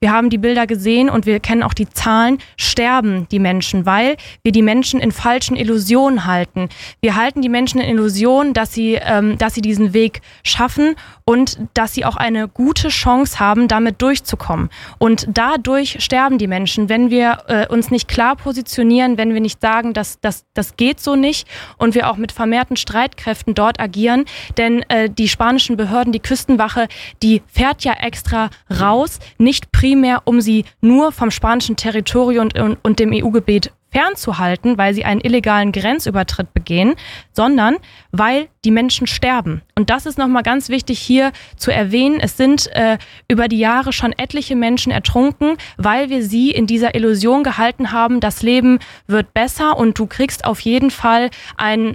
wir haben die Bilder gesehen und wir kennen auch die Zahlen, sterben die Menschen, weil wir die Menschen in falschen Illusionen halten. Wir halten die Menschen in Illusionen, dass sie diesen Weg schaffen und dass sie auch eine gute Chance haben, damit durchzukommen. Und dadurch sterben die Menschen, wenn wir uns nicht klar positionieren, wenn wir nicht sagen, dass das geht so nicht und wir auch mit vermehrten Streitkräften dort agieren. Denn die spanischen Behörden, die Küstenwache, die fährt ja extra raus, nicht primär, um sie nur vom spanischen Territorium und dem EU-Gebiet fernzuhalten, weil sie einen illegalen Grenzübertritt begehen, sondern weil die Menschen sterben. Und das ist nochmal ganz wichtig hier zu erwähnen. Es sind über die Jahre schon etliche Menschen ertrunken, weil wir sie in dieser Illusion gehalten haben, das Leben wird besser und du kriegst auf jeden Fall ein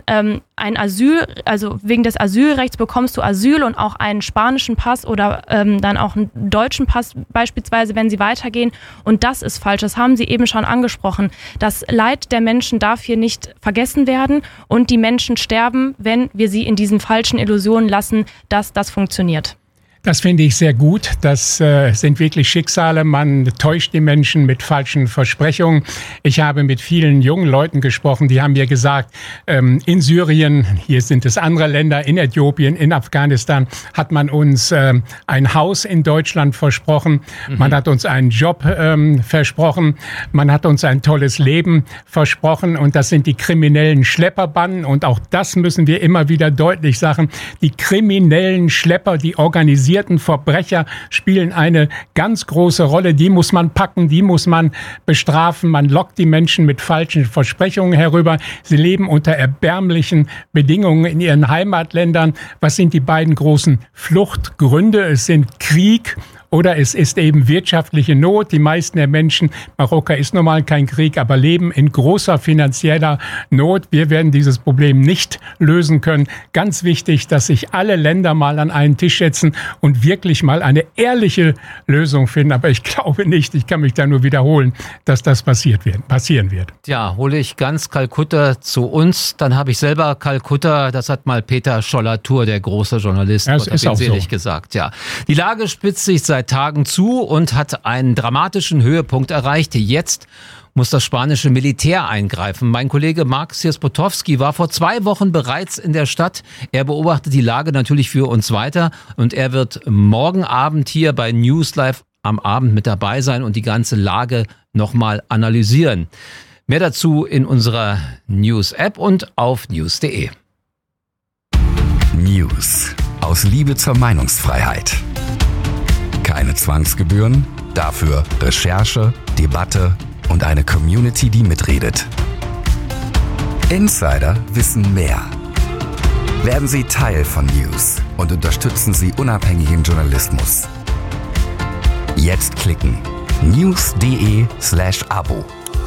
Asyl, also wegen des Asylrechts bekommst du Asyl und auch einen spanischen Pass oder dann auch einen deutschen Pass beispielsweise, wenn sie weitergehen. Und das ist falsch. Das haben Sie eben schon angesprochen. Das Leid der Menschen darf hier nicht vergessen werden und die Menschen sterben, wenn wir sie in diesen falschen Illusionen lassen, dass das funktioniert. Das finde ich sehr gut. Das sind wirklich Schicksale. Man täuscht die Menschen mit falschen Versprechungen. Ich habe mit vielen jungen Leuten gesprochen, die haben mir gesagt, in Syrien, hier sind es andere Länder, in Äthiopien, in Afghanistan, hat man uns ein Haus in Deutschland versprochen. Man hat uns einen Job versprochen. Man hat uns ein tolles Leben versprochen. Und das sind die kriminellen Schlepperbanden. Und auch das müssen wir immer wieder deutlich sagen. Die kriminellen Schlepper, die organisierten Verbrecher spielen eine ganz große Rolle. Die muss man packen, die muss man bestrafen. Man lockt die Menschen mit falschen Versprechungen herüber. Sie leben unter erbärmlichen Bedingungen in ihren Heimatländern. Was sind die beiden großen Fluchtgründe? Es sind Krieg oder es ist eben wirtschaftliche Not. Die meisten der Menschen, Marokko ist normal kein Krieg, aber leben in großer finanzieller Not. Wir werden dieses Problem nicht lösen können. Ganz wichtig, dass sich alle Länder mal an einen Tisch setzen und wirklich mal eine ehrliche Lösung finden. Aber ich glaube nicht, ich kann mich da nur wiederholen, dass das passieren wird. Ja, hole ich ganz Kalkutta zu uns, dann habe ich selber Kalkutta. Das hat mal Peter Schollatur, der große Journalist, ja, ist auch selig so gesagt. Ja, die Lage spitzt sich seit Tagen zu und hat einen dramatischen Höhepunkt erreicht. Jetzt muss das spanische Militär eingreifen. Mein Kollege Mark Sierspotowski war vor 2 Wochen bereits in der Stadt. Er beobachtet die Lage natürlich für uns weiter und er wird morgen Abend hier bei News Live am Abend mit dabei sein und die ganze Lage nochmal analysieren. Mehr dazu in unserer News-App und auf news.de. News aus Liebe zur Meinungsfreiheit. Keine Zwangsgebühren, dafür Recherche, Debatte und eine Community, die mitredet. Insider wissen mehr. Werden Sie Teil von News und unterstützen Sie unabhängigen Journalismus. Jetzt klicken news.de/Abo.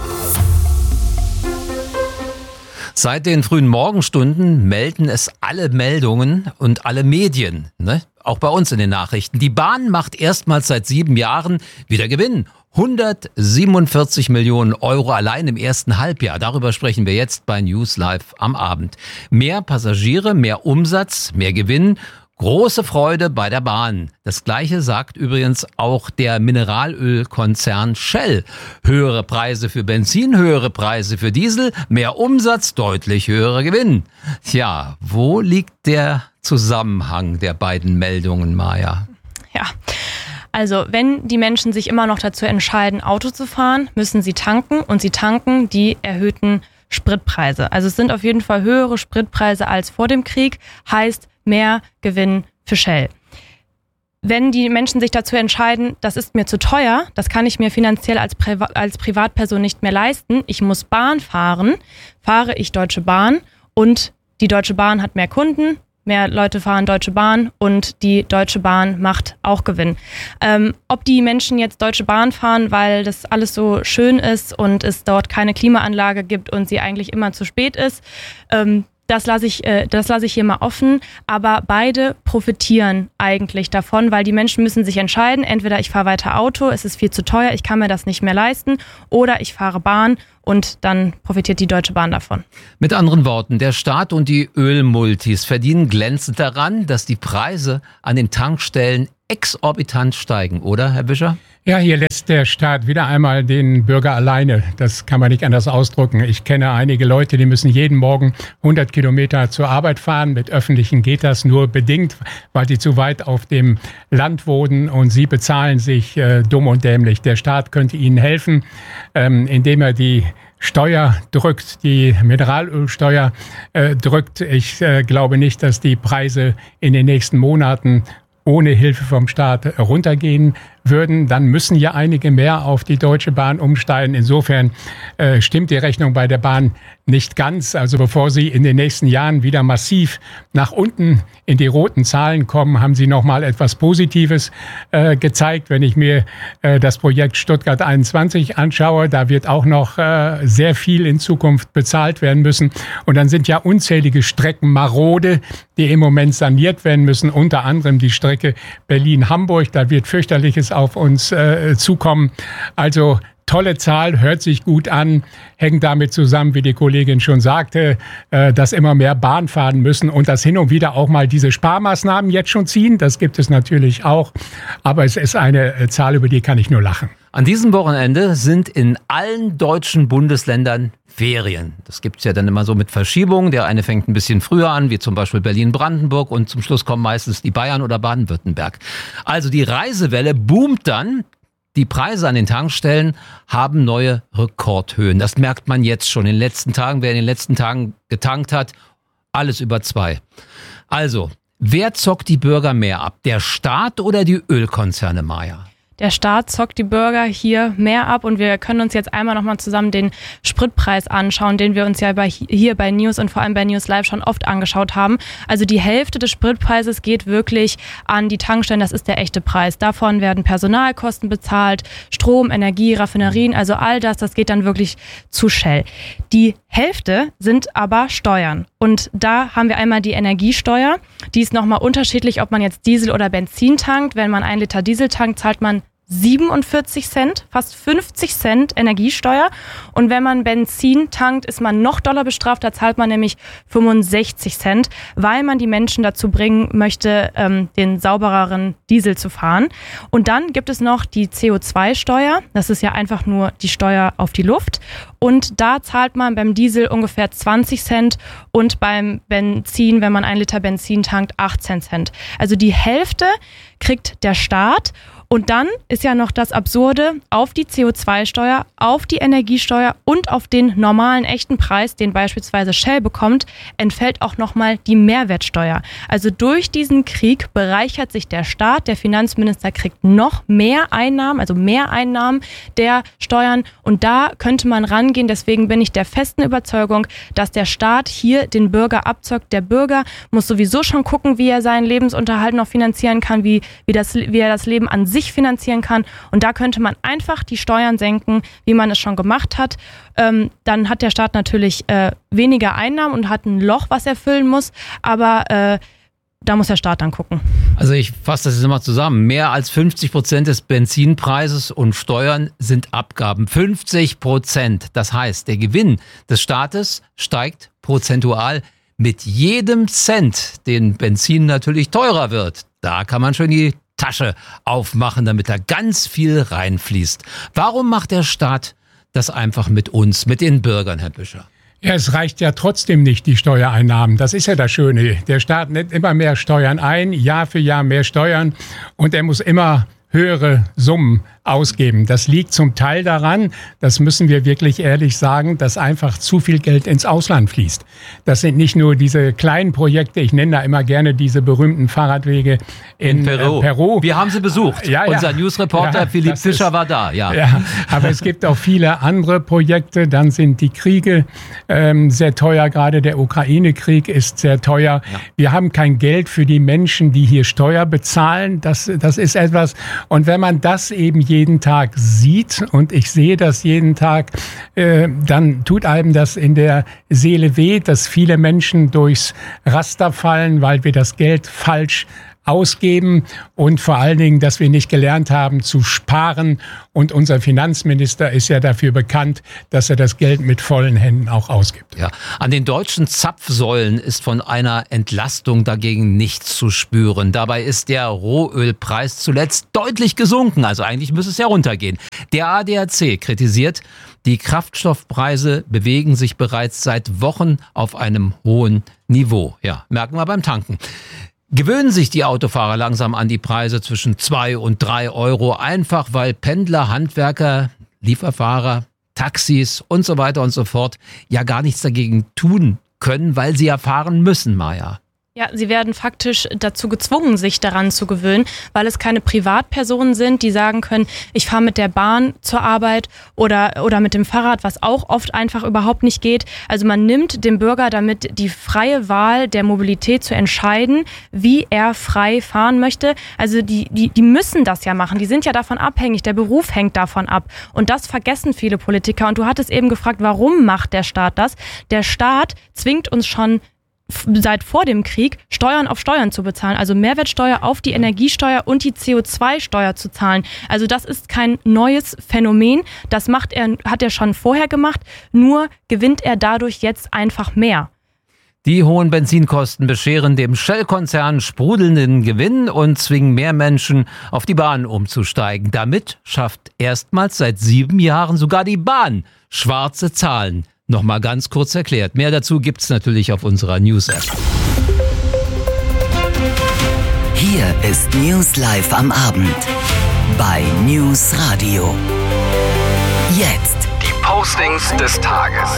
Seit den frühen Morgenstunden melden es alle Meldungen und alle Medien, ne? Auch bei uns in den Nachrichten. Die Bahn macht erstmals seit 7 Jahren wieder Gewinn. 147 Millionen Euro allein im ersten Halbjahr. Darüber sprechen wir jetzt bei News Live am Abend. Mehr Passagiere, mehr Umsatz, mehr Gewinn. Große Freude bei der Bahn. Das Gleiche sagt übrigens auch der Mineralölkonzern Shell. Höhere Preise für Benzin, höhere Preise für Diesel, mehr Umsatz, deutlich höherer Gewinn. Tja, wo liegt der Zusammenhang der beiden Meldungen, Maja? Ja, also wenn die Menschen sich immer noch dazu entscheiden, Auto zu fahren, müssen sie tanken und sie tanken die erhöhten Spritpreise. Also es sind auf jeden Fall höhere Spritpreise als vor dem Krieg, heißt mehr Gewinn für Shell. Wenn die Menschen sich dazu entscheiden, das ist mir zu teuer, das kann ich mir finanziell als Privatperson nicht mehr leisten, ich muss Bahn fahren, fahre ich Deutsche Bahn und die Deutsche Bahn hat mehr Kunden, mehr Leute fahren Deutsche Bahn und die Deutsche Bahn macht auch Gewinn. Ob die Menschen jetzt Deutsche Bahn fahren, weil das alles so schön ist und es dort keine Klimaanlage gibt und sie eigentlich immer zu spät ist, das lasse ich hier mal offen, aber beide profitieren eigentlich davon, weil die Menschen müssen sich entscheiden, entweder ich fahre weiter Auto, es ist viel zu teuer, ich kann mir das nicht mehr leisten, oder ich fahre Bahn und dann profitiert die Deutsche Bahn davon. Mit anderen Worten, der Staat und die Ölmultis verdienen glänzend daran, dass die Preise an den Tankstellen exorbitant steigen, oder, Herr Bischer? Ja, hier lässt der Staat wieder einmal den Bürger alleine. Das kann man nicht anders ausdrücken. Ich kenne einige Leute, die müssen jeden Morgen 100 Kilometer zur Arbeit fahren. Mit Öffentlichen geht das nur bedingt, weil sie zu weit auf dem Land wohnen und sie bezahlen sich dumm und dämlich. Der Staat könnte ihnen helfen, indem er die Steuer drückt, die Mineralölsteuer drückt. Ich glaube nicht, dass die Preise in den nächsten Monaten ohne Hilfe vom Staat runtergehen würden. Dann müssen ja einige mehr auf die Deutsche Bahn umsteigen. Insofern stimmt die Rechnung bei der Bahn nicht ganz. Also bevor Sie in den nächsten Jahren wieder massiv nach unten in die roten Zahlen kommen, haben Sie noch mal etwas Positives gezeigt. Wenn ich mir das Projekt Stuttgart 21 anschaue, da wird auch noch sehr viel in Zukunft bezahlt werden müssen. Und dann sind ja unzählige Strecken marode, die im Moment saniert werden müssen. Unter anderem die Strecke Berlin-Hamburg. Da wird fürchterliches auf uns zukommen. Also tolle Zahl, hört sich gut an, hängt damit zusammen, wie die Kollegin schon sagte, dass immer mehr Bahn fahren müssen und dass hin und wieder auch mal diese Sparmaßnahmen jetzt schon ziehen. Das gibt es natürlich auch, aber es ist eine Zahl, über die kann ich nur lachen. An diesem Wochenende sind in allen deutschen Bundesländern Ferien. Das gibt's ja dann immer so mit Verschiebungen. Der eine fängt ein bisschen früher an, wie zum Beispiel Berlin-Brandenburg, und zum Schluss kommen meistens die Bayern oder Baden-Württemberg. Also die Reisewelle boomt dann. Die Preise an den Tankstellen haben neue Rekordhöhen. Das merkt man jetzt schon in den letzten Tagen. Wer in den letzten Tagen getankt hat, alles über 2. Also, wer zockt die Bürger mehr ab? Der Staat oder die Ölkonzerne, Maja? Der Staat zockt die Bürger hier mehr ab und wir können uns jetzt einmal nochmal zusammen den Spritpreis anschauen, den wir uns ja hier bei News und vor allem bei News Live schon oft angeschaut haben. Also die Hälfte des Spritpreises geht wirklich an die Tankstellen, das ist der echte Preis. Davon werden Personalkosten bezahlt, Strom, Energie, Raffinerien, also all das geht dann wirklich zu Shell. Die Hälfte sind aber Steuern. Und da haben wir einmal die Energiesteuer. Die ist nochmal unterschiedlich, ob man jetzt Diesel oder Benzin tankt. Wenn man 1 Liter Diesel tankt, zahlt man 47 Cent, fast 50 Cent Energiesteuer. Und wenn man Benzin tankt, ist man noch doller bestraft. Da zahlt man nämlich 65 Cent, weil man die Menschen dazu bringen möchte, den saubereren Diesel zu fahren. Und dann gibt es noch die CO2-Steuer. Das ist ja einfach nur die Steuer auf die Luft. Und da zahlt man beim Diesel ungefähr 20 Cent und beim Benzin, wenn man 1 Liter Benzin tankt, 18 Cent. Also die Hälfte kriegt der Staat. Und dann ist ja noch das Absurde, auf die CO2-Steuer, auf die Energiesteuer und auf den normalen echten Preis, den beispielsweise Shell bekommt, entfällt auch nochmal die Mehrwertsteuer. Also durch diesen Krieg bereichert sich der Staat, der Finanzminister kriegt noch mehr Einnahmen, also mehr Einnahmen der Steuern. Und da könnte man rangehen, deswegen bin ich der festen Überzeugung, dass der Staat hier den Bürger abzockt. Der Bürger muss sowieso schon gucken, wie er seinen Lebensunterhalt noch finanzieren kann, wie er das Leben an sich finanzieren kann. Und da könnte man einfach die Steuern senken, wie man es schon gemacht hat. Dann hat der Staat natürlich weniger Einnahmen und hat ein Loch, was er füllen muss. Aber da muss der Staat dann gucken. Also ich fasse das jetzt mal zusammen. Mehr als 50% des Benzinpreises und Steuern sind Abgaben. 50%. Das heißt, der Gewinn des Staates steigt prozentual mit jedem Cent, den Benzin natürlich teurer wird. Da kann man schon die Tasche aufmachen, damit da ganz viel reinfließt. Warum macht der Staat das einfach mit uns, mit den Bürgern, Herr Büscher? Ja, es reicht ja trotzdem nicht, die Steuereinnahmen. Das ist ja das Schöne. Der Staat nimmt immer mehr Steuern ein, Jahr für Jahr mehr Steuern, und er muss immer höhere Summen ausgeben. Das liegt zum Teil daran, das müssen wir wirklich ehrlich sagen, dass einfach zu viel Geld ins Ausland fließt. Das sind nicht nur diese kleinen Projekte, ich nenne da immer gerne diese berühmten Fahrradwege in Peru. Wir haben sie besucht. Ja, ja. Unser Newsreporter Philipp Fischer war da. Ja, aber es gibt auch viele andere Projekte. Dann sind die Kriege sehr teuer. Gerade der Ukraine-Krieg ist sehr teuer. Ja. Wir haben kein Geld für die Menschen, die hier Steuer bezahlen. Das ist etwas. Und wenn man das eben jeden Tag sieht, und ich sehe das jeden Tag, dann tut einem das in der Seele weh, dass viele Menschen durchs Raster fallen, weil wir das Geld falsch ausgeben und vor allen Dingen, dass wir nicht gelernt haben zu sparen. Und unser Finanzminister ist ja dafür bekannt, dass er das Geld mit vollen Händen auch ausgibt. Ja. An den deutschen Zapfsäulen ist von einer Entlastung dagegen nichts zu spüren. Dabei ist der Rohölpreis zuletzt deutlich gesunken. Also eigentlich müsste es ja runtergehen. Der ADAC kritisiert, die Kraftstoffpreise bewegen sich bereits seit Wochen auf einem hohen Niveau. Ja, merken wir beim Tanken. Gewöhnen sich die Autofahrer langsam an die Preise zwischen 2 und 3 Euro, einfach weil Pendler, Handwerker, Lieferfahrer, Taxis und so weiter und so fort ja gar nichts dagegen tun können, weil sie ja fahren müssen, Maja. Ja, sie werden faktisch dazu gezwungen, sich daran zu gewöhnen, weil es keine Privatpersonen sind, die sagen können, ich fahre mit der Bahn zur Arbeit oder mit dem Fahrrad, was auch oft einfach überhaupt nicht geht. Also man nimmt dem Bürger damit die freie Wahl der Mobilität zu entscheiden, wie er frei fahren möchte. Also die müssen das ja machen, die sind ja davon abhängig, der Beruf hängt davon ab. Und das vergessen viele Politiker. Und du hattest eben gefragt, warum macht der Staat das? Der Staat zwingt uns schon seit vor dem Krieg Steuern auf Steuern zu bezahlen, also Mehrwertsteuer auf die Energiesteuer und die CO2-Steuer zu zahlen. Also das ist kein neues Phänomen, das hat er schon vorher gemacht, nur gewinnt er dadurch jetzt einfach mehr. Die hohen Benzinkosten bescheren dem Shell-Konzern sprudelnden Gewinn und zwingen mehr Menschen auf die Bahn umzusteigen. Damit schafft erstmals seit 7 Jahren sogar die Bahn schwarze Zahlen. Nochmal ganz kurz erklärt. Mehr dazu gibt's natürlich auf unserer News-App. Hier ist News Live am Abend bei News Radio. Jetzt Die Postings des Tages.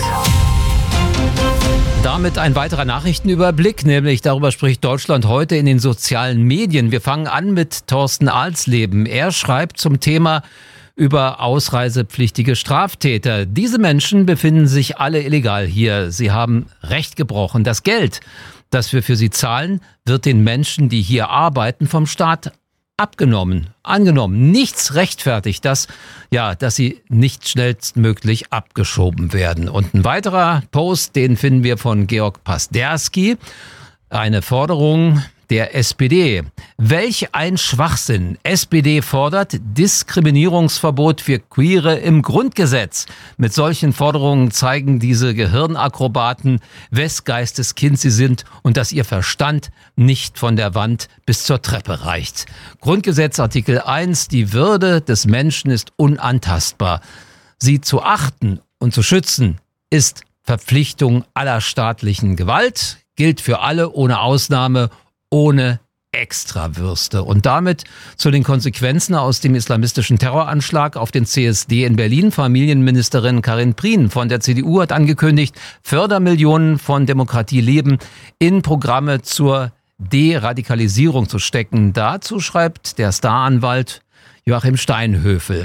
Damit ein weiterer Nachrichtenüberblick, nämlich darüber spricht Deutschland heute in den sozialen Medien. Wir fangen an mit Thorsten Alsleben. Er schreibt zum Thema über ausreisepflichtige Straftäter. Diese Menschen befinden sich alle illegal hier. Sie haben Recht gebrochen. Das Geld, das wir für sie zahlen, wird den Menschen, die hier arbeiten, vom Staat abgenommen, angenommen. Nichts rechtfertigt das, dass sie nicht schnellstmöglich abgeschoben werden. Und ein weiterer Post, den finden wir von Georg Pasterski. Eine Forderung der SPD. Welch ein Schwachsinn. SPD fordert Diskriminierungsverbot für Queere im Grundgesetz. Mit solchen Forderungen zeigen diese Gehirnakrobaten, wes Geistes Kind sie sind und dass ihr Verstand nicht von der Wand bis zur Treppe reicht. Grundgesetz Artikel 1. Die Würde des Menschen ist unantastbar. Sie zu achten und zu schützen ist Verpflichtung aller staatlichen Gewalt, gilt für alle ohne Ausnahme, ohne Extrawürste. Und damit zu den Konsequenzen aus dem islamistischen Terroranschlag auf den CSD in Berlin. Familienministerin Karin Prien von der CDU hat angekündigt, Fördermillionen von Demokratie leben in Programme zur Deradikalisierung zu stecken. Dazu schreibt der Staranwalt Joachim Steinhöfel.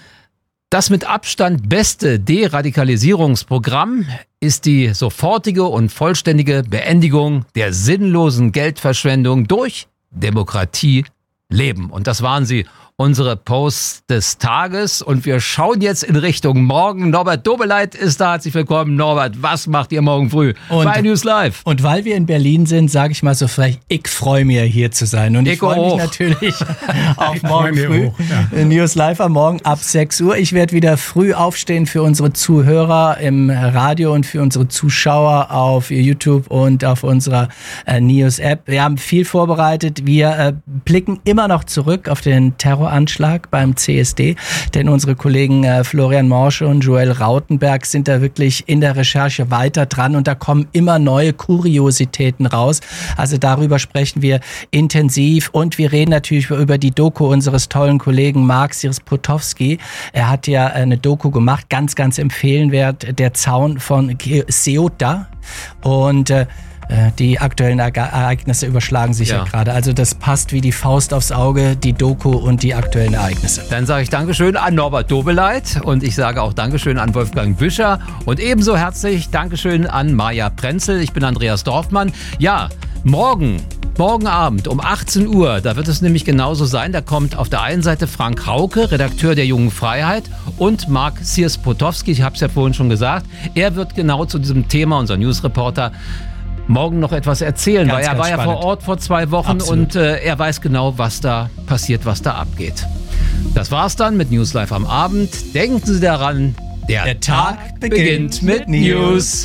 Das mit Abstand beste Deradikalisierungsprogramm ist die sofortige und vollständige Beendigung der sinnlosen Geldverschwendung durch Demokratie leben. Und das waren sie, unsere Posts des Tages. Und wir schauen jetzt in Richtung morgen. Norbert Dobeleit ist da. Herzlich willkommen. Norbert, was macht ihr morgen früh bei News Live? Und weil wir in Berlin sind, sage ich mal so frech, ich freue mich, hier zu sein. Und ich freue mich natürlich auf morgen früh. News Live am Morgen ab 6 Uhr. Ich werde wieder früh aufstehen für unsere Zuhörer im Radio und für unsere Zuschauer auf YouTube und auf unserer News-App. Wir haben viel vorbereitet. Wir blicken immer noch zurück auf den Terroranschlag beim CSD, denn unsere Kollegen Florian Morsche und Joel Rautenberg sind da wirklich in der Recherche weiter dran und da kommen immer neue Kuriositäten raus. Also darüber sprechen wir intensiv und wir reden natürlich über die Doku unseres tollen Kollegen Mark Sierspotowski. Er hat ja eine Doku gemacht, ganz, ganz empfehlenwert, der Zaun von Ceuta und die aktuellen Ereignisse überschlagen sich ja gerade. Also das passt wie die Faust aufs Auge, die Doku und die aktuellen Ereignisse. Dann sage ich Dankeschön an Norbert Dobeleit und ich sage auch Dankeschön an Wolfgang Büscher und ebenso herzlich Dankeschön an Maja Prenzel. Ich bin Andreas Dorfmann. Ja, morgen Abend um 18 Uhr, da wird es nämlich genauso sein. Da kommt auf der einen Seite Frank Hauke, Redakteur der Jungen Freiheit, und Mark Sierspotowski, ich habe es ja vorhin schon gesagt. Er wird genau zu diesem Thema, unser Newsreporter, morgen noch etwas erzählen, weil er war ja vor Ort vor 2 Wochen. Absolut. Und er weiß genau, was da passiert, was da abgeht. Das war's dann mit News Live am Abend. Denken Sie daran, der Tag beginnt mit News.